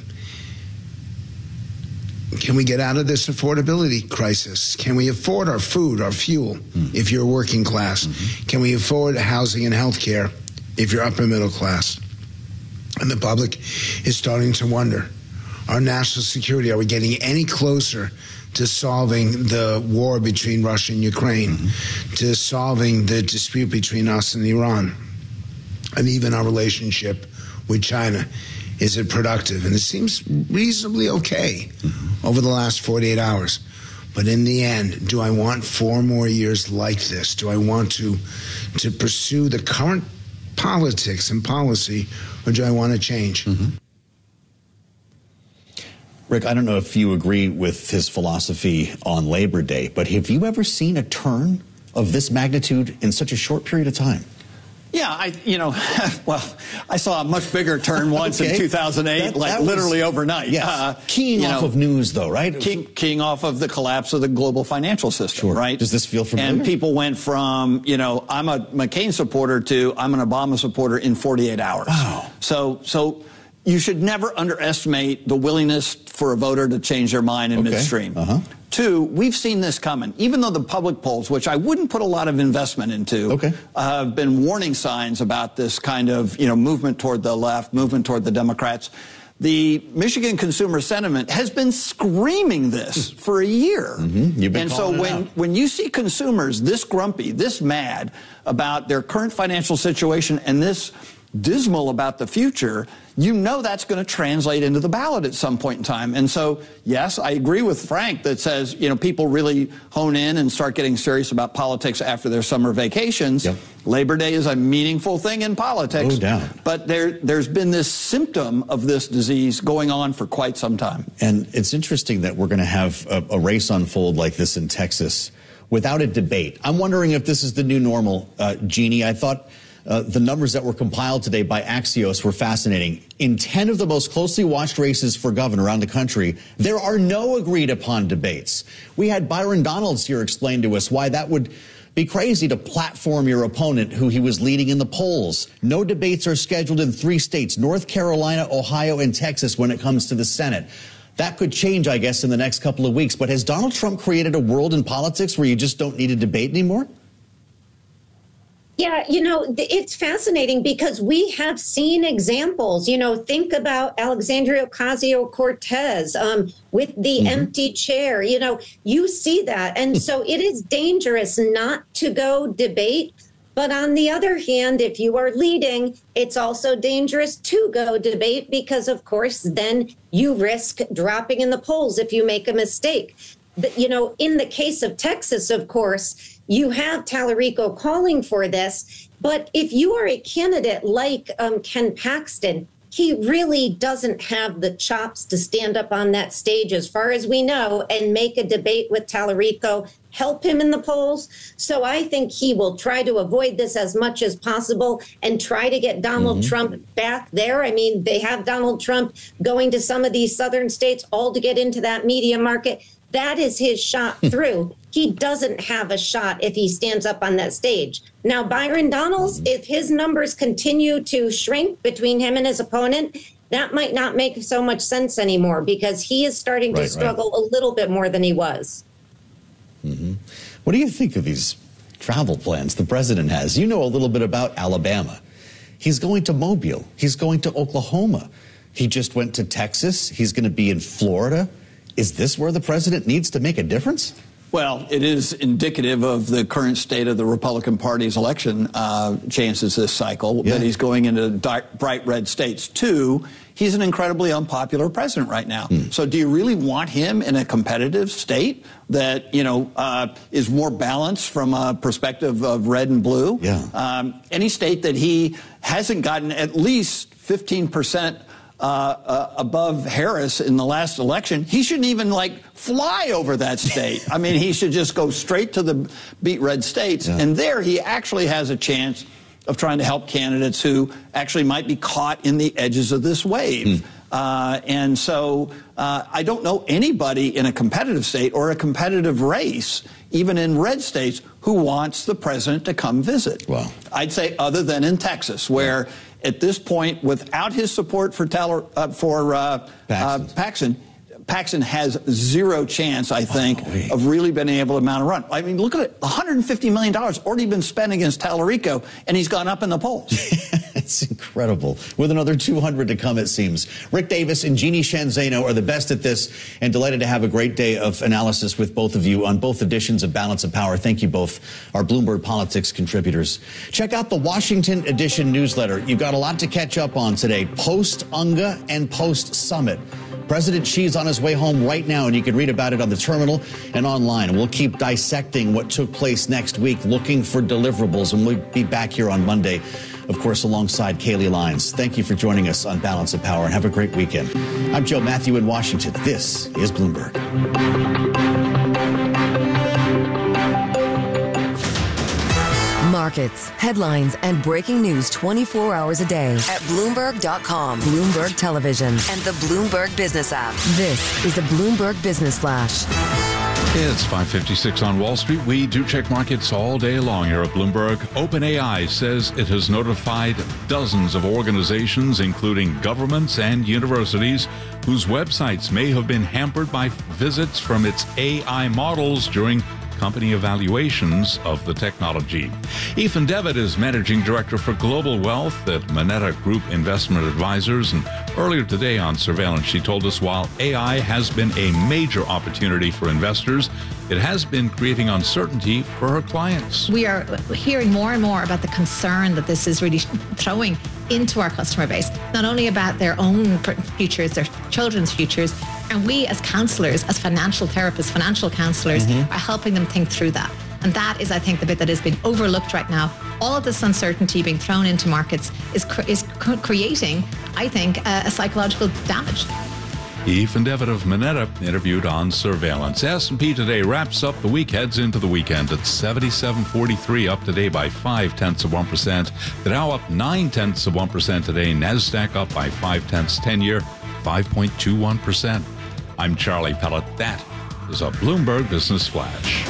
can we get out of this affordability crisis? Can we afford our food, our fuel, mm. if you're working class? Mm-hmm. Can we afford housing and health care if you're upper middle class? And the public is starting to wonder, our national security, are we getting any closer to solving the war between Russia and Ukraine, mm-hmm. to solving the dispute between us and Iran, and even our relationship with China? Is it productive? And it seems reasonably okay mm-hmm. over the last forty-eight hours. But in the end, do I want four more years like this? Do I want to, to pursue the current politics and policy, or do I want to change? Mm-hmm. Rick, I don't know if you agree with his philosophy on Labor Day, but have you ever seen a turn of this magnitude in such a short period of time? Yeah, I, you know, well, I saw a much bigger turn once okay. in two thousand eight, that, like that literally was, overnight. Yes. Uh, keying off know, of news, though, right? Key, keying off of the collapse of the global financial system, sure. right? Does this feel familiar? And people went from, you know, I'm a McCain supporter to I'm an Obama supporter in forty-eight hours. Wow. So, so you should never underestimate the willingness for a voter to change their mind in okay. midstream. Uh-huh. Two, we've seen this coming. Even though the public polls, which I wouldn't put a lot of investment into, okay. uh, have been warning signs about this kind of, you know, movement toward the left, movement toward the Democrats. The Michigan consumer sentiment has been screaming this for a year. Mm-hmm. You've been and so when, out. when you see consumers this grumpy, this mad about their current financial situation and this dismal about the future, you know that's going to translate into the ballot at some point in time. And so, yes, I agree with Frank that says, you know, people really hone in and start getting serious about politics after their summer vacations. Yep. Labor Day is a meaningful thing in politics. No doubt. But there, there's been this symptom of this disease going on for quite some time. And it's interesting that we're going to have a, a race unfold like this in Texas without a debate. I'm wondering if this is the new normal, uh, Jeannie. I thought Uh, the numbers that were compiled today by Axios were fascinating. In ten of the most closely watched races for governor around the country, there are no agreed upon debates. We had Byron Donalds here explain to us why that would be crazy to platform your opponent who he was leading in the polls. No debates are scheduled in three states, North Carolina, Ohio, and Texas, when it comes to the Senate. That could change, I guess, in the next couple of weeks. But has Donald Trump created a world in politics where you just don't need a debate anymore? Yeah, you know, it's fascinating because we have seen examples. You know, think about Alexandria Ocasio-Cortez um, with the mm-hmm. empty chair. You know, you see that. And so it is dangerous not to go debate. But on the other hand, if you are leading, it's also dangerous to go debate because, of course, then you risk dropping in the polls if you make a mistake. But, you know, in the case of Texas, of course, you have Tallarico calling for this. But if you are a candidate like um, Ken Paxton, he really doesn't have the chops to stand up on that stage, as far as we know, and make a debate with Tallarico, help him in the polls. So I think he will try to avoid this as much as possible and try to get Donald mm-hmm. Trump back there. I mean, they have Donald Trump going to some of these southern states all to get into that media market. That is his shot through. He doesn't have a shot if he stands up on that stage. Now, Byron Donalds, if his numbers continue to shrink between him and his opponent, that might not make so much sense anymore because he is starting right, to struggle right. a little bit more than he was. Mm-hmm. What do you think of these travel plans the president has? You know a little bit about Alabama. He's going to Mobile. He's going to Oklahoma. He just went to Texas. He's going to be in Florida. Is this where the president needs to make a difference? Well, it is indicative of the current state of the Republican Party's election uh, chances this cycle, yeah. that he's going into dark, bright red states. Two, he's an incredibly unpopular president right now. Mm. So do you really want him in a competitive state that, you know, uh, is more balanced from a perspective of red and blue? Yeah. Um, any state that he hasn't gotten at least fifteen percent Uh, uh, above Harris in the last election, he shouldn't even like fly over that state. I mean, he should just go straight to the beat red states. Yeah. And there he actually has a chance of trying to help candidates who actually might be caught in the edges of this wave. Mm. Uh, and so uh, I don't know anybody in a competitive state or a competitive race, even in red states, who wants the president to come visit. Wow. I'd say other than in Texas, where yeah. at this point, without his support for Taylor, uh, for uh, Paxton. Uh, Paxton, Paxton has zero chance, I think, oh, of really being able to mount a run. I mean, look at it, one hundred fifty million dollars already been spent against Tallarico, and he's gone up in the polls. It's incredible. With another two hundred to come, it seems. Rick Davis and Jeannie Shanzano are the best at this, and delighted to have a great day of analysis with both of you on both editions of Balance of Power. Thank you both, our Bloomberg Politics contributors. Check out the Washington edition newsletter. You've got a lot to catch up on today, post-UNGA and post-summit. President Xi's on his way home right now, and you can read about it on the terminal and online. And we'll keep dissecting what took place next week, looking for deliverables, and we'll be back here on Monday, of course, alongside Kaylee Lyons. Thank you for joining us on Balance of Power, and have a great weekend. I'm Joe Matthew in Washington. This is Bloomberg. Markets, headlines, and breaking news twenty-four hours a day at Bloomberg dot com, Bloomberg Television, and the Bloomberg Business app. This is a Bloomberg Business Flash. It's five fifty-six on Wall Street. We do check markets all day long here at Bloomberg. OpenAI says it has notified dozens of organizations, including governments and universities, whose websites may have been hampered by visits from its A I models during company evaluations of the technology. Ethan Devitt is Managing Director for Global Wealth at Moneta Group Investment Advisors. And earlier today on Surveillance, she told us while A I has been a major opportunity for investors, it has been creating uncertainty for her clients. We are hearing more and more about the concern that this is really throwing into our customer base, not only about their own futures, their children's futures, and we as counselors, as financial therapists, financial counselors, mm-hmm. are helping them think through that. And that is, I think, the bit that has been overlooked right now. All of this uncertainty being thrown into markets is cr- is cr- creating, I think, a, a psychological damage. Ethan Devitt of Moneta interviewed on Surveillance. S and P today wraps up the week, heads into the weekend at seventy-seven forty-three, up today by five tenths of one percent. The Dow up nine tenths of one percent today. Nasdaq up by five tenths, ten-year, five point two one percent. I'm Charlie Pellet. That is a Bloomberg Business Flash.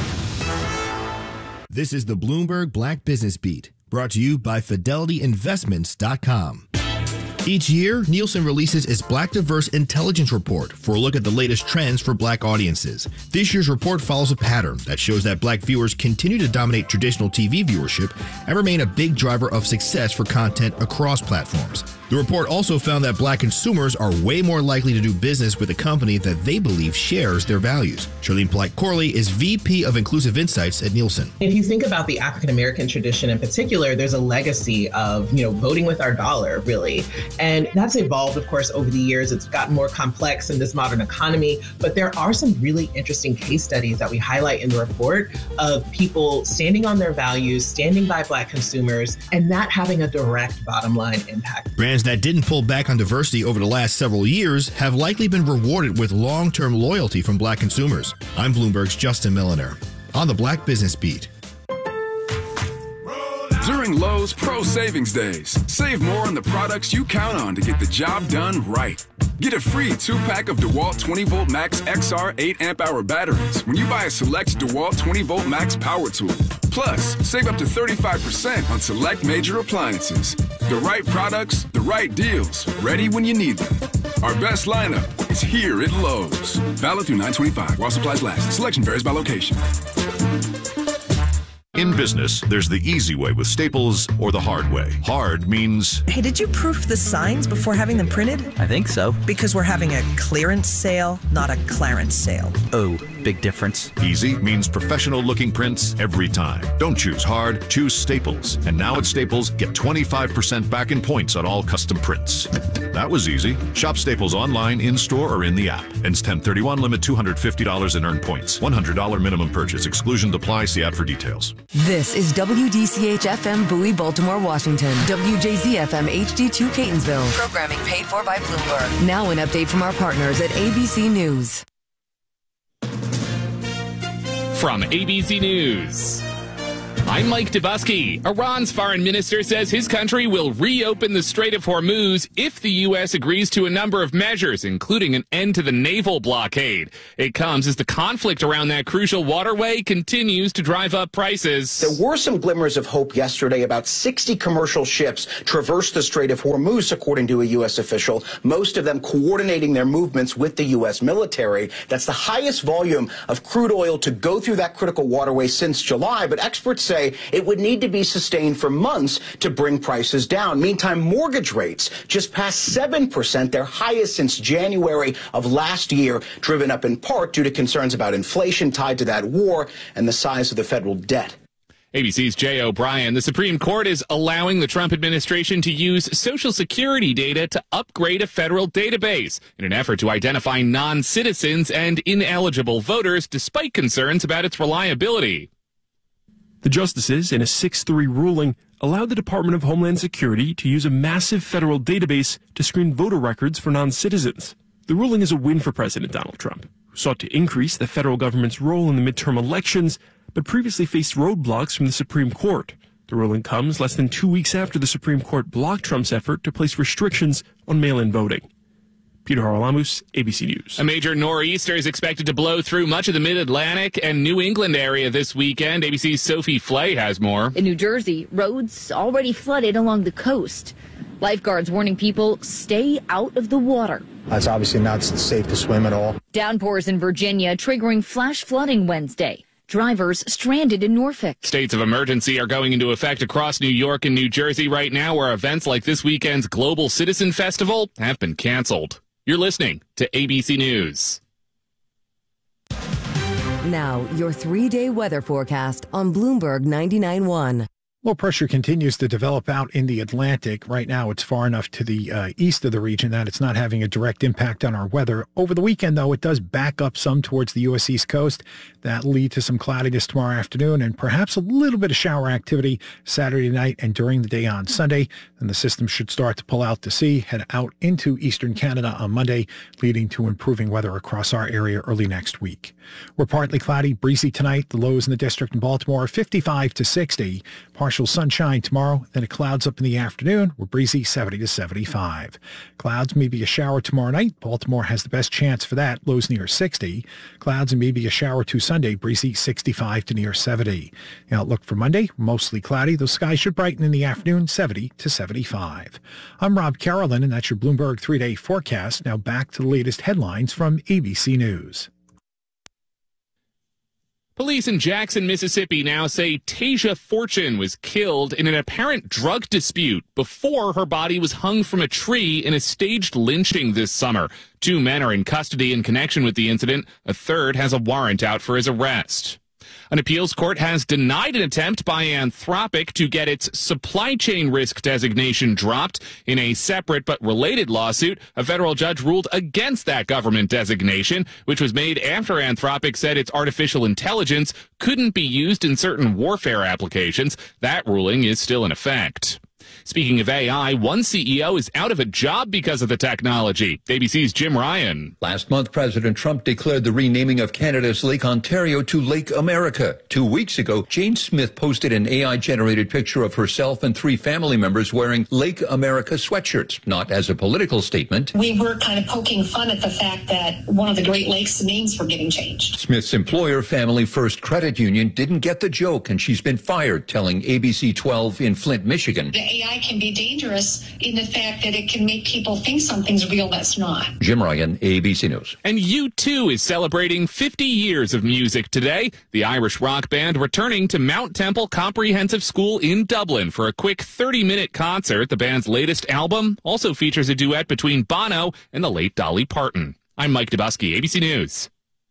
This is the Bloomberg Black Business Beat, brought to you by Fidelity Investments dot com. Each year, Nielsen releases its Black Diverse Intelligence Report for a look at the latest trends for Black audiences. This year's report follows a pattern that shows that Black viewers continue to dominate traditional T V viewership and remain a big driver of success for content across platforms. The report also found that Black consumers are way more likely to do business with a company that they believe shares their values. Charlene Polite-Corley is V P of Inclusive Insights at Nielsen. If you think about the African-American tradition in particular, there's a legacy of, you know, voting with our dollar, really. And that's evolved, of course, over the years. It's gotten more complex in this modern economy. But there are some really interesting case studies that we highlight in the report of people standing on their values, standing by Black consumers, and that having a direct bottom line impact. Brands that didn't pull back on diversity over the last several years have likely been rewarded with long-term loyalty from Black consumers. I'm Bloomberg's Justin Milliner on the Black Business Beat. During Lowe's Pro Savings Days, save more on the products you count on to get the job done right. Get a free two-pack of DeWalt twenty volt Max X R eight amp hour batteries when you buy a select DeWalt twenty volt Max power tool. Plus, save up to thirty-five percent on select major appliances. The right products, the right deals, ready when you need them. Our best lineup is here at Lowe's. Valid through nine twenty-five while supplies last. Selection varies by location. In business, there's the easy way with Staples or the hard way. Hard means... Hey, did you proof the signs before having them printed? I think so. Because we're having a clearance sale, not a clarence sale. Oh, big difference. Easy means professional-looking prints every time. Don't choose hard, choose Staples. And now at Staples, get twenty-five percent back in points on all custom prints. That was easy. Shop Staples online, in-store, or in the app. Ends ten thirty-one, limit two hundred fifty dollars in earned points. one hundred dollars minimum purchase. Exclusion to apply. See ad for details. This is W D C H F M Bowie, Baltimore, Washington. W J Z F M H D two Catonsville. Programming paid for by Bloomberg. Now an update from our partners at A B C News. From A B C News, I'm Mike Dubusky. Iran's foreign minister says his country will reopen the Strait of Hormuz if the U S agrees to a number of measures, including an end to the naval blockade. It comes as the conflict around that crucial waterway continues to drive up prices. There were some glimmers of hope yesterday. About sixty commercial ships traversed the Strait of Hormuz, according to a U S official, most of them coordinating their movements with the U S military. That's the highest volume of crude oil to go through that critical waterway since July, but experts say it would need to be sustained for months to bring prices down. Meantime, mortgage rates just passed seven percent, their highest since January of last year, driven up in part due to concerns about inflation tied to that war and the size of the federal debt. A B C's Jay O'Brien. The Supreme Court is allowing the Trump administration to use Social Security data to upgrade a federal database in an effort to identify non-citizens and ineligible voters, despite concerns about its reliability. The justices, in a six three ruling, allowed the Department of Homeland Security to use a massive federal database to screen voter records for non-citizens. The ruling is a win for President Donald Trump, who sought to increase the federal government's role in the midterm elections, but previously faced roadblocks from the Supreme Court. The ruling comes less than two weeks after the Supreme Court blocked Trump's effort to place restrictions on mail-in voting. Peter Haralamus, A B C News. A major nor'easter is expected to blow through much of the mid-Atlantic and New England area this weekend. A B C's Sophie Flay has more. In New Jersey, roads already flooded along the coast. Lifeguards warning people stay out of the water. It's obviously not safe to swim at all. Downpours in Virginia triggering flash flooding Wednesday. Drivers stranded in Norfolk. States of emergency are going into effect across New York and New Jersey right now, where events like this weekend's Global Citizen Festival have been canceled. You're listening to A B C News. Now, your three-day weather forecast on Bloomberg ninety-nine point one. Low pressure continues to develop out in the Atlantic. Right now, it's far enough to the uh, east of the region that it's not having a direct impact on our weather. Over the weekend, though, it does back up some towards the U S East Coast. That'll lead to some cloudiness tomorrow afternoon and perhaps a little bit of shower activity Saturday night and during the day on Sunday. Then the system should start to pull out to sea, head out into eastern Canada on Monday, leading to improving weather across our area early next week. We're partly cloudy, breezy tonight. The lows in the district in Baltimore, fifty-five to sixty. Partial sunshine tomorrow, then it clouds up in the afternoon. We're breezy, seventy to seventy-five. Clouds, maybe a shower tomorrow night. Baltimore has the best chance for that, lows near sixty. Clouds and maybe a shower to Sunday, breezy, sixty-five to near seventy. The outlook for Monday, mostly cloudy. The skies should brighten in the afternoon, seventy to seventy-five. I'm Rob Carolyn, and that's your Bloomberg three-day forecast. Now back to the latest headlines from A B C News. Police in Jackson, Mississippi now say Tasia Fortune was killed in an apparent drug dispute before her body was hung from a tree in a staged lynching this summer. Two men are in custody in connection with the incident. A third has a warrant out for his arrest. An appeals court has denied an attempt by Anthropic to get its supply chain risk designation dropped. In a separate but related lawsuit, a federal judge ruled against that government designation, which was made after Anthropic said its artificial intelligence couldn't be used in certain warfare applications. That ruling is still in effect. Speaking of A I, one C E O is out of a job because of the technology. A B C's Jim Ryan. Last month, President Trump declared the renaming of Canada's Lake Ontario to Lake America. Two weeks ago, Jane Smith posted an A I-generated picture of herself and three family members wearing Lake America sweatshirts, not as a political statement. We were kind of poking fun at the fact that one of the Great Lakes names were getting changed. Smith's employer, Family First Credit Union, didn't get the joke, and she's been fired, telling A B C twelve in Flint, Michigan. The A I I can be dangerous in the fact that it can make people think something's real that's not. Jim Ryan, A B C News. And U two is celebrating fifty years of music today. The Irish rock band returning to Mount Temple Comprehensive School in Dublin for a quick thirty-minute concert. The band's latest album also features a duet between Bono and the late Dolly Parton. I'm Mike Dubusky, A B C News.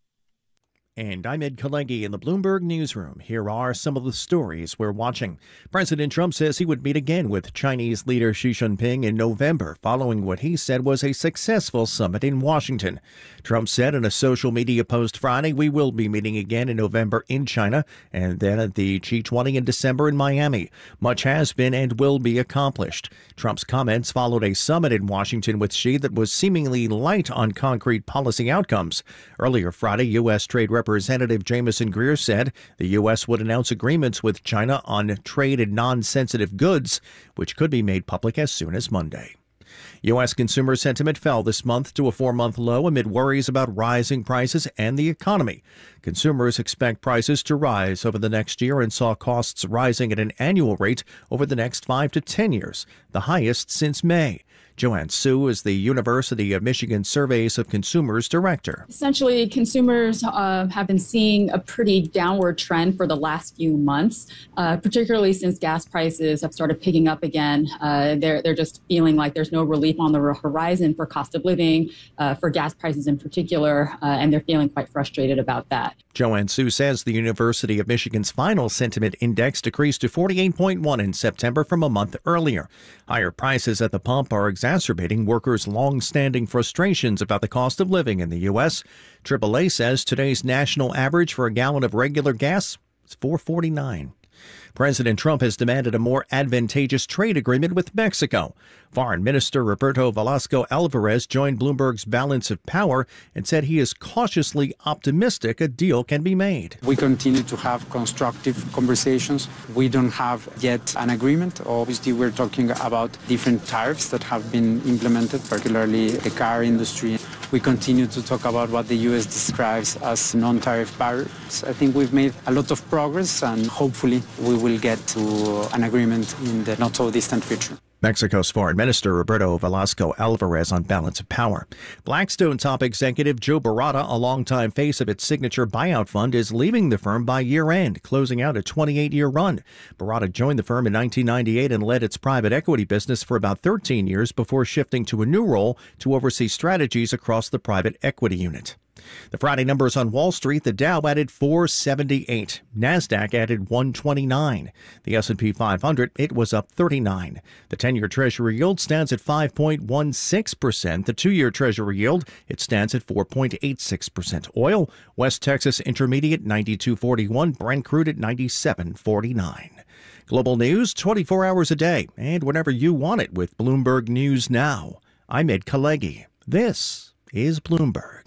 And I'm Ed Kalegi in the Bloomberg Newsroom. Here are some of the stories we're watching. President Trump says he would meet again with Chinese leader Xi Jinping in November, following what he said was a successful summit in Washington. Trump said in a social media post Friday, "We will be meeting again in November in China and then at the G twenty in December in Miami. Much has been and will be accomplished." Trump's comments followed a summit in Washington with Xi that was seemingly light on concrete policy outcomes. Earlier Friday, U S. Trade Representative Jamieson Greer said the U S would announce agreements with China on trade in non-sensitive goods, which could be made public as soon as Monday. U S consumer sentiment fell this month to a four-month low amid worries about rising prices and the economy. Consumers expect prices to rise over the next year and saw costs rising at an annual rate over the next five to ten years, the highest since May. Joanne Su is the University of Michigan Surveys of Consumers Director. Essentially, consumers uh, have been seeing a pretty downward trend for the last few months, uh, particularly since gas prices have started picking up again. Uh, they're, they're just feeling like there's no relief on the horizon for cost of living, uh, for gas prices in particular, uh, and they're feeling quite frustrated about that. Joanne Su says the University of Michigan's final sentiment index decreased to forty-eight point one in September from a month earlier. Higher prices at the pump are exacerbating workers' long-standing frustrations about the cost of living in the U S. triple A says today's national average for a gallon of regular gas is four forty-nine. President Trump has demanded a more advantageous trade agreement with Mexico. Foreign Minister Roberto Velasco Alvarez joined Bloomberg's Balance of Power and said he is cautiously optimistic a deal can be made. We continue to have constructive conversations. We don't have yet an agreement. Obviously, we're talking about different tariffs that have been implemented, particularly the car industry. We continue to talk about what the U S describes as non-tariff barriers. I think we've made a lot of progress, and hopefully we will get to an agreement in the not-so-distant future. Mexico's Foreign Minister Roberto Velasco Alvarez on Balance of Power. Blackstone top executive Joe Baratta, a longtime face of its signature buyout fund, is leaving the firm by year-end, closing out a twenty-eight-year run. Baratta joined the firm in nineteen ninety-eight and led its private equity business for about thirteen years before shifting to a new role to oversee strategies across the private equity unit. The Friday numbers on Wall Street: the Dow added four seventy-eight, NASDAQ added one twenty-nine, the S and P five hundred, it was up thirty-nine. The ten-year Treasury yield stands at five point one six percent. The two-year Treasury yield, it stands at four point eight six percent. Oil, West Texas Intermediate ninety-two forty-one, Brent crude at ninety-seven forty-nine. Global news twenty-four hours a day and whenever you want it with Bloomberg News Now. I'm Ed Kalegi. This is Bloomberg.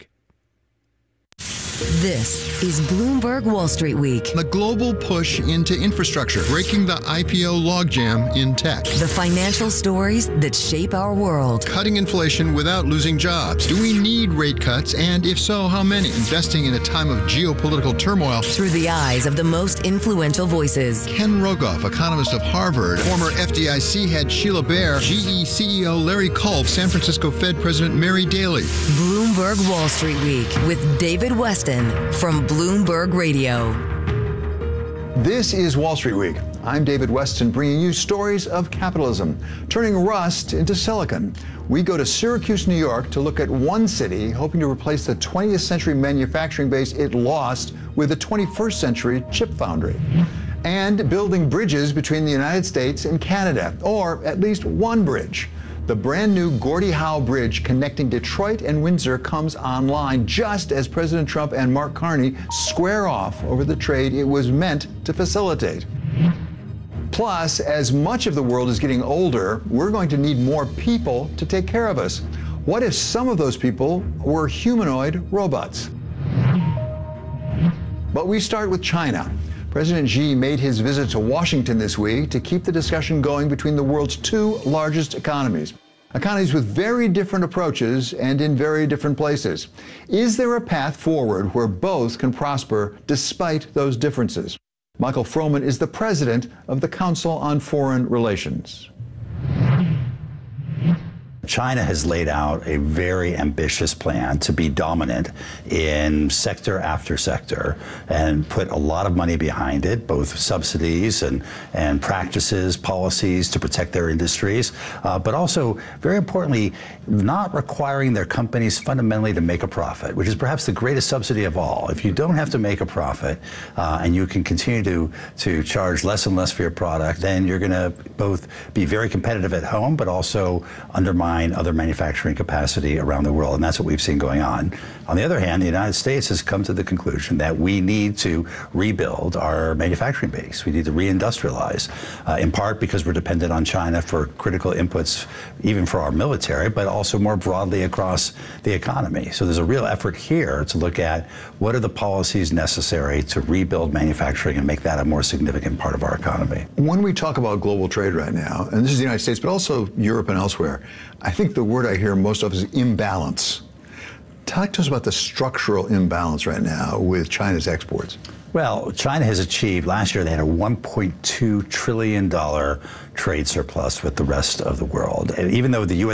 This is Bloomberg Wall Street Week. The global push into infrastructure, breaking the I P O logjam in tech. The financial stories that shape our world. Cutting inflation without losing jobs. Do we need rate cuts? And if so, how many? Investing in a time of geopolitical turmoil. Through the eyes of the most influential voices. Ken Rogoff, economist of Harvard. Former F D I C head Sheila Bair. G E C E O Larry Culp. San Francisco Fed President Mary Daly. Bloomberg Wall Street Week with David Weston from Bloomberg Radio. This is Wall Street Week. I'm David Weston, bringing you stories of capitalism, turning rust into silicon. We go to Syracuse, New York, to look at one city hoping to replace the twentieth century manufacturing base it lost with a twenty-first century chip foundry. And building bridges between the United States and Canada, or at least one bridge. The brand new Gordie Howe Bridge connecting Detroit and Windsor comes online just as President Trump and Mark Carney square off over the trade it was meant to facilitate. Plus, as much of the world is getting older, we're going to need more people to take care of us. What if some of those people were humanoid robots? But we start with China. President Xi made his visit to Washington this week to keep the discussion going between the world's two largest economies. Economies with very different approaches and in very different places. Is there a path forward where both can prosper despite those differences? Michael Froman is the president of the Council on Foreign Relations. China has laid out a very ambitious plan to be dominant in sector after sector and put a lot of money behind it, both subsidies and, and practices, policies to protect their industries, uh, but also, very importantly, not requiring their companies fundamentally to make a profit, which is perhaps the greatest subsidy of all. If you don't have to make a profit uh, and you can continue to, to charge less and less for your product, then you're going to both be very competitive at home, but also undermine other manufacturing capacity around the world, and that's what we've seen going on. On the other hand, the United States has come to the conclusion that we need to rebuild our manufacturing base. We need to reindustrialize, uh, in part because we're dependent on China for critical inputs, even for our military, but also more broadly across the economy. So there's a real effort here to look at what are the policies necessary to rebuild manufacturing and make that a more significant part of our economy. When we talk about global trade right now, and this is the United States, but also Europe and elsewhere, I think the word I hear most of is imbalance. Talk to us about the structural imbalance right now with China's exports. Well, China has achieved, last year they had a one point two trillion dollars trade surplus with the rest of the world. And even though the U S